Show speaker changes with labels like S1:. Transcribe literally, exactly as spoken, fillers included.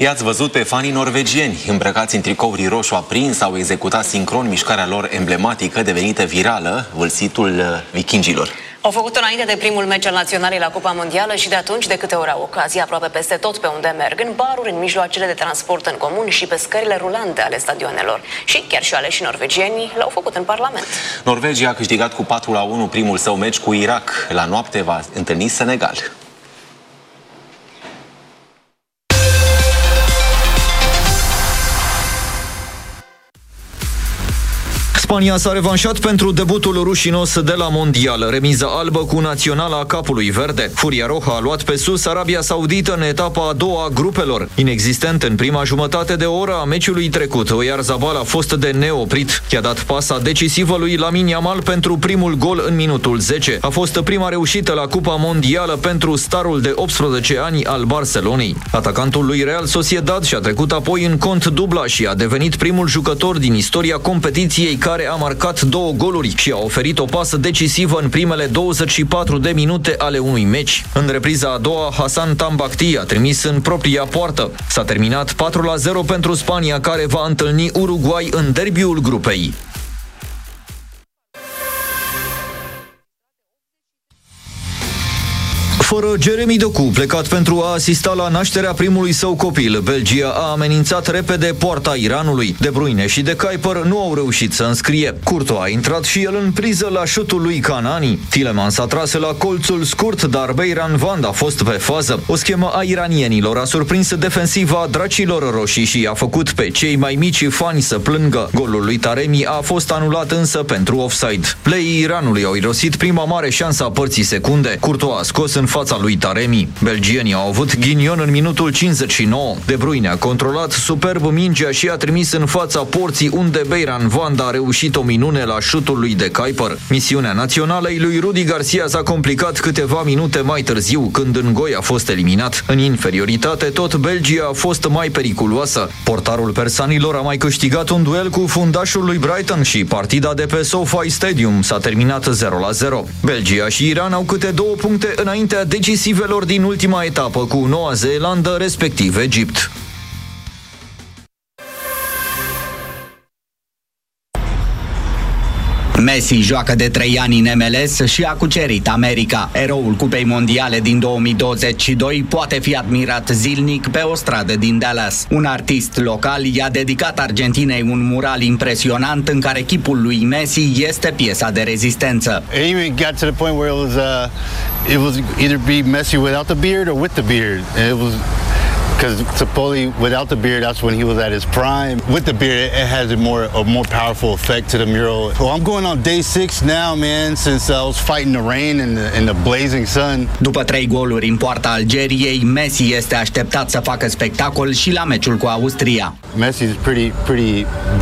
S1: I-ați văzut pe fanii norvegieni, îmbrăcați în tricouri roșu aprins, au executat sincron mișcarea lor emblematică, devenită virală, vâlsitul vikingilor.
S2: Au făcut înainte de primul meci al naționalei la Cupa Mondială și de atunci, de câte ori au ocazie, aproape peste tot pe unde merg, în baruri, în mijloacele de transport în comun și pe scările rulante ale stadionelor. Și chiar și aleși norvegienii l-au făcut în Parlament.
S1: Norvegia a câștigat cu patru la unu primul său meci cu Irak. La noapte va întâlni Senegal.
S3: Spania s-a revanșat pentru debutul rușinos de la Mondial, remiza albă cu naționala capului verde. Furia Roja a luat pe sus Arabia Saudită în etapa a doua a grupelor. Inexistent în prima jumătate de oră a meciului trecut, Oyarzabal a fost de neoprit. I-a dat pasa decisivă lui Lamine Yamal pentru primul gol în minutul zece. A fost prima reușită la Cupa Mondială pentru starul de optsprezece ani al Barcelonei. Atacantul lui Real Sociedad și-a trecut apoi în cont dubla și a devenit primul jucător din istoria competiției care a marcat două goluri și a oferit o pasă decisivă în primele douăzeci și patru de minute ale unui meci. În repriza a doua, Hassan Tambakti a trimis în propria poartă. S-a terminat patru la zero pentru Spania, care va întâlni Uruguay în derbiul grupei. Fără Jeremy Doku, plecat pentru a asista la nașterea primului său copil, Belgia a amenințat repede poarta Iranului. De Bruyne și de Kuiper nu au reușit să înscrie. Courtois a intrat și el în priză la șutul lui Kanani. Tielemans a tras la colțul scurt, dar Beiran Vand a fost pe fază. O schemă a iranienilor a surprins defensiva dracilor roșii și a făcut pe cei mai mici fani să plângă. Golul lui Taremi a fost anulat însă pentru offside. Pleii Iranului au irosit prima mare șansă a părții secunde. Courtois a scos în fața lui Taremi. Belgienii au avut ghinion în minutul cincizeci și nouă. De Bruyne a controlat superb mingea și a trimis în fața porții, unde Beiran Vand a reușit o minune la șutul lui de Kuiper. Misiunea naționalei lui Rudi Garcia s-a complicat câteva minute mai târziu, când Ngoi a fost eliminat. În inferioritate, tot Belgia a fost mai periculoasă. Portarul persanilor a mai câștigat un duel cu fundașul lui Brighton și partida de pe SoFi Stadium s-a terminat zero la zero. Belgia și Iran au câte două puncte înaintea decisivelor din ultima etapă cu Noua Zeelandă, respectiv Egipt.
S4: Messi joacă de trei ani în M L S și a cucerit America. Eroul Cupei Mondiale din două mii douăzeci și doi poate fi admirat zilnic pe o stradă din Dallas. Un artist local i-a dedicat Argentinei un mural impresionant în care chipul lui Messi este piesa de rezistență.
S5: It even got to the point where it was uh, it was either be Messi without the beard or with the beard. It was because supposedly without the beard, that's when he was at his prime. With the beard, it has a more a more powerful effect to the mural. Well, I'm going on day six now, man, since I was fighting the rain and the, and the blazing sun.
S4: După trei goluri în poarta Algeriei, Messi este așteptat să facă spectacol și la meciul cu Austria.
S5: Messi is pretty pretty